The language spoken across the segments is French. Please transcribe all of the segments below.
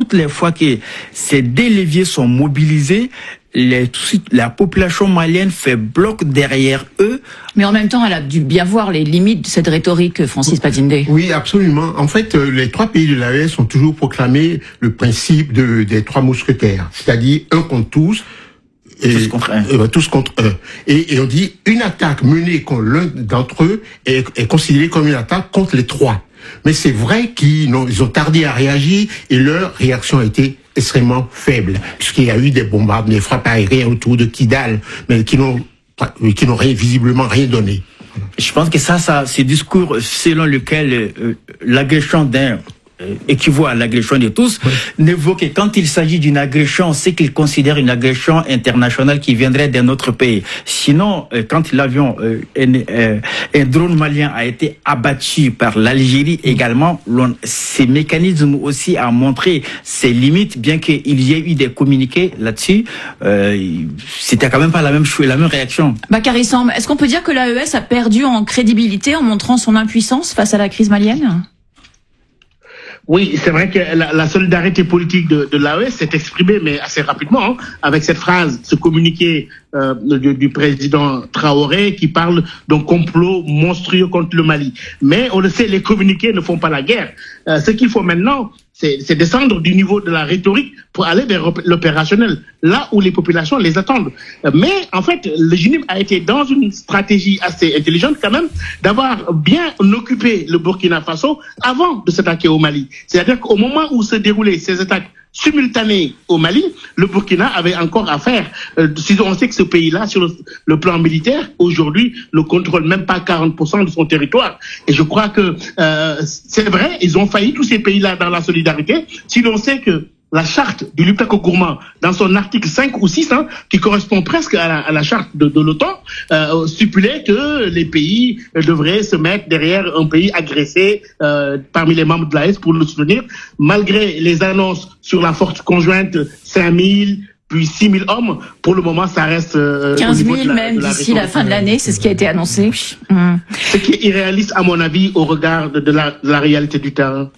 toutes les fois que ces deux leviers sont mobilisés, la population malienne fait bloc derrière eux. Mais en même temps, elle a dû bien voir les limites de cette rhétorique, Francis Patinde. Oui, absolument. En fait, les trois pays de l'AES ont toujours proclamé le principe des trois mousquetaires, c'est-à-dire un contre tous, tous contre un. Tous contre un. Et on dit une attaque menée contre l'un d'entre eux est considérée comme une attaque contre les trois. Mais c'est vrai qu'ils ont tardé à réagir et leur réaction a été extrêmement faible, puisqu'il y a eu des bombardements, des frappes aériennes autour de Kidal, mais qui n'ont visiblement rien donné. Je pense que ça, ce discours selon lequel l'agression d'un équivaut à l'agression de tous, n'évoque que quand il s'agit d'une agression, c'est qu'il considère une agression internationale qui viendrait d'un autre pays. Sinon, quand l'avion, un drone malien a été abattu par l'Algérie également, ces mécanismes aussi a montré ses limites, bien qu'il y ait eu des communiqués là-dessus, c'était quand même pas la même réaction. Bakary Samb, est-ce qu'on peut dire que l'AES a perdu en crédibilité en montrant son impuissance face à la crise malienne ? Oui, c'est vrai que la solidarité politique de l'AES s'est exprimée, mais assez rapidement, avec cette phrase, ce communiqué du président Traoré qui parle d'un complot monstrueux contre le Mali. Mais on le sait, les communiqués ne font pas la guerre. Ce qu'il faut maintenant, c'est descendre du niveau de la rhétorique pour aller vers l'opérationnel, là où les populations les attendent. Mais en fait, le GNIM a été dans une stratégie assez intelligente quand même, d'avoir bien occupé le Burkina Faso avant de s'attaquer au Mali. C'est-à-dire qu'au moment où se déroulaient ces attaques simultanées au Mali, le Burkina avait encore à faire. Si on sait que ce pays-là, sur le plan militaire, aujourd'hui, ne contrôle même pas 40% de son territoire. Et je crois que c'est vrai, ils ont failli tous ces pays-là dans la solidarité. Si l'on sait que la charte du Luptako Gourmand, dans son article 5 ou 6, qui correspond presque à la charte de l'OTAN, stipulait que les pays devraient se mettre derrière un pays agressé parmi les membres de l'AES pour le soutenir, malgré les annonces sur la force conjointe 5000, puis 6 000 hommes. Pour le moment, ça reste 15 000 même d'ici la fin de l'année, c'est ce qui a été annoncé. Ce qui est irréaliste, à mon avis, au regard de la réalité du terrain.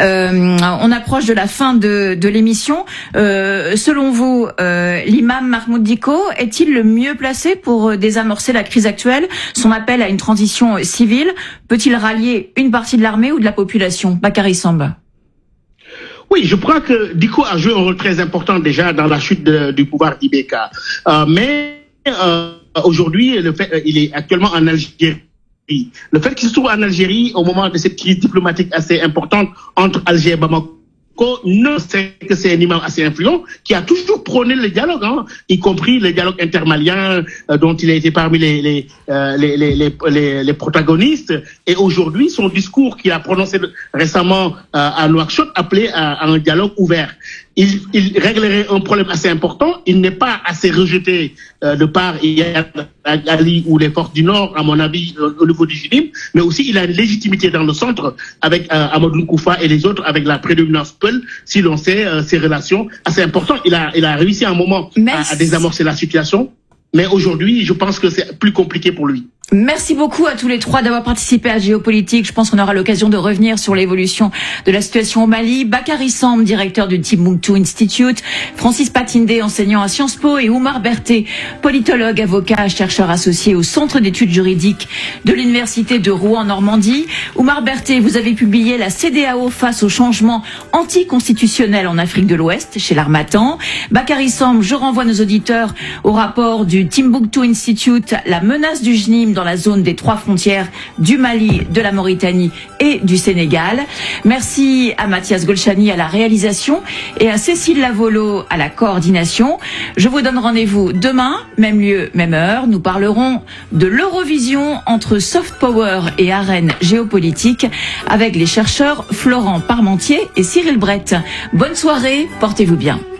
On approche de la fin de l'émission. Selon vous, l'imam Mahmoud Dicko est-il le mieux placé pour désamorcer la crise actuelle? Son appel à une transition civile peut-il rallier une partie de l'armée ou de la population? Bakary Samb. Oui, je crois que Dicko a joué un rôle très important déjà dans la chute du pouvoir d'IBK. Mais aujourd'hui, il est actuellement en Algérie. Le fait qu'il se trouve en Algérie au moment de cette crise diplomatique assez importante entre Alger et Bamako, ne sait que c'est un imam assez influent qui a toujours prôné le dialogue, y compris le dialogue intermalien dont il a été parmi les protagonistes. Et aujourd'hui, son discours qu'il a prononcé récemment à Nouakchott appelait à un dialogue ouvert. Il réglerait un problème assez important. Il n'est pas assez rejeté de par Ali ou les forces du Nord, à mon avis, au niveau du GNIM, mais aussi il a une légitimité dans le centre avec Amadou Nkoufa et les autres, avec la prédominance Peul, si l'on sait ces relations assez importantes. Il a réussi à un moment à désamorcer la situation, mais aujourd'hui, je pense que c'est plus compliqué pour lui. Merci beaucoup à tous les trois d'avoir participé à Géopolitique. Je pense qu'on aura l'occasion de revenir sur l'évolution de la situation au Mali. Bakary Samb, directeur du Timbuktu Institute, Francis Patinde, enseignant à Sciences Po, et Oumar Berté, politologue, avocat, chercheur associé au Centre d'études juridiques de l'Université de Rouen-Normandie. Oumar Berté, vous avez publié la CEDEAO face au changement anticonstitutionnel en Afrique de l'Ouest chez l'Harmattan. Bakary Samb, je renvoie nos auditeurs au rapport du Timbuktu Institute, la menace du GNIM dans la zone des trois frontières du Mali, de la Mauritanie et du Sénégal. Merci à Mathias Golchani à la réalisation et à Cécile Lavolo à la coordination. Je vous donne rendez-vous demain, même lieu, même heure. Nous parlerons de l'Eurovision entre soft power et arène géopolitique avec les chercheurs Florent Parmentier et Cyril Brett. Bonne soirée, portez-vous bien.